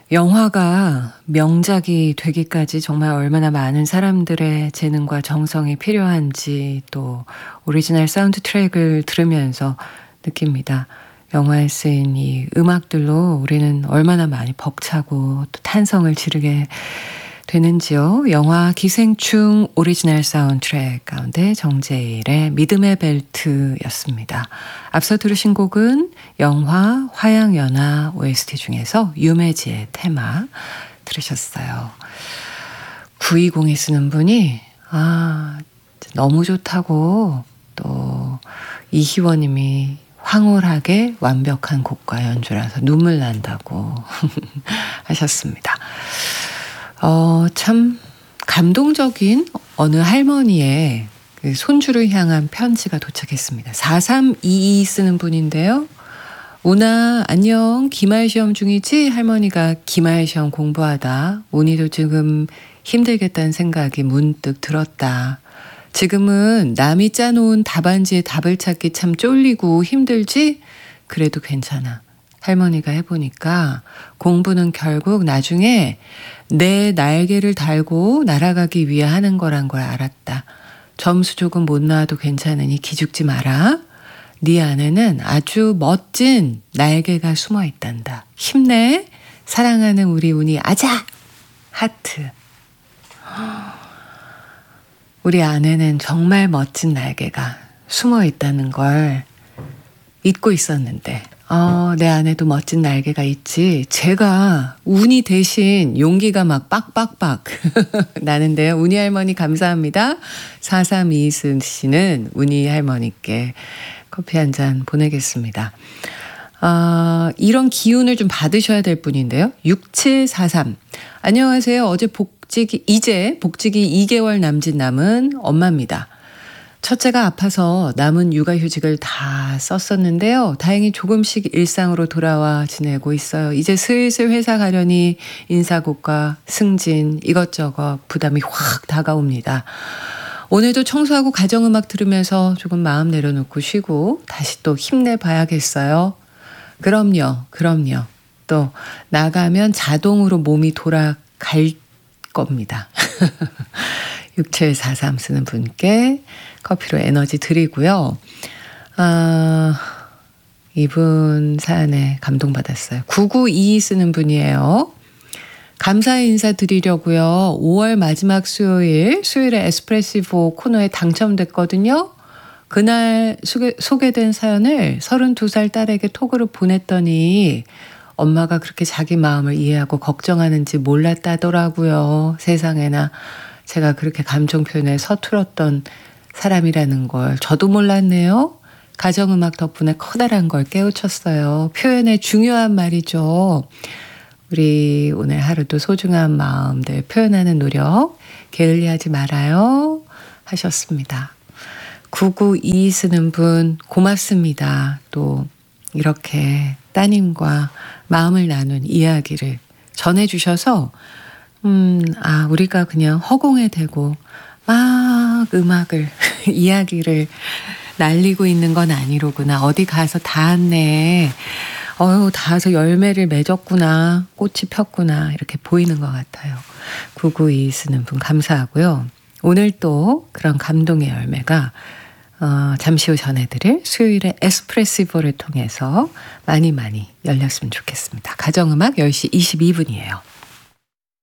영화가 명작이 되기까지 정말 얼마나 많은 사람들의 재능과 정성이 필요한지 또 오리지널 사운드 트랙을 들으면서 느낍니다. 영화에 쓰인 이 음악들로 우리는 얼마나 많이 벅차고 또 탄성을 지르게 되는지요. 영화 기생충 오리지널 사운드 트랙 가운데 정제일의 믿음의 벨트였습니다. 앞서 들으신 곡은 영화 화양연화 OST 중에서 유메지의 테마 들으셨어요. 920이 쓰는 분이 너무 좋다고 또 이희원님이 황홀하게 완벽한 곡과 연주라서 눈물 난다고 하셨습니다. 참 감동적인 어느 할머니의 그 손주를 향한 편지가 도착했습니다. 4322 쓰는 분인데요. 오나 안녕, 기말 시험 중이지? 할머니가 기말 시험 공부하다 오니도 지금 힘들겠다는 생각이 문득 들었다. 지금은 남이 짜놓은 답안지에 답을 찾기 참 쫄리고 힘들지? 그래도 괜찮아. 할머니가 해보니까 공부는 결국 나중에 내 날개를 달고 날아가기 위해 하는 거란 걸 알았다. 점수 조금 못 나와도 괜찮으니 기죽지 마라. 네 안에는 아주 멋진 날개가 숨어 있단다. 힘내. 사랑하는 우리 운이 아자. 하트. 우리 안에는 정말 멋진 날개가 숨어 있다는 걸 잊고 있었는데 내 안에도 멋진 날개가 있지. 제가 운이 대신 용기가 막 빡빡빡 나는데요. 운이 할머니 감사합니다. 4322 씨는 운이 할머니께 커피 한 잔 보내겠습니다. 이런 기운을 좀 받으셔야 될 분인데요. 6743. 안녕하세요. 이제 복직이 2개월 남짓 남은 엄마입니다. 첫째가 아파서 남은 육아휴직을 다 썼었는데요. 다행히 조금씩 일상으로 돌아와 지내고 있어요. 이제 슬슬 회사 가려니 인사고과 승진 이것저것 부담이 확 다가옵니다. 오늘도 청소하고 가정음악 들으면서 조금 마음 내려놓고 쉬고 다시 또 힘내봐야겠어요. 그럼요. 또 나가면 자동으로 몸이 돌아갈 겁니다. 6743 쓰는 분께 커피로 에너지 드리고요. 이분 사연에 감동받았어요. 9922 쓰는 분이에요. 감사의 인사 드리려고요. 5월 마지막 수요일에 에스프레시포 코너에 당첨됐거든요. 그날 소개된 사연을 32살 딸에게 톡으로 보냈더니 엄마가 그렇게 자기 마음을 이해하고 걱정하는지 몰랐다더라고요. 세상에나 제가 그렇게 감정 표현에 서툴었던 사람이라는 걸 저도 몰랐네요. 가정음악 덕분에 커다란 걸 깨우쳤어요. 표현의 중요한 말이죠. 우리 오늘 하루도 소중한 마음들 표현하는 노력 게을리하지 말아요 하셨습니다. 992 쓰는 분 고맙습니다. 또 이렇게 따님과 마음을 나눈 이야기를 전해주셔서 우리가 그냥 허공에 대고 막 음악을 이야기를 날리고 있는 건 아니로구나. 어디 가서 닿았네. 닿아서 열매를 맺었구나. 꽃이 폈구나. 이렇게 보이는 것 같아요. 992 쓰는 분 감사하고요. 오늘 또 그런 감동의 열매가 잠시 후 전해드릴 수요일의 에스프레시보를 통해서 많이 열렸으면 좋겠습니다. 가정음악 10시 22분이에요.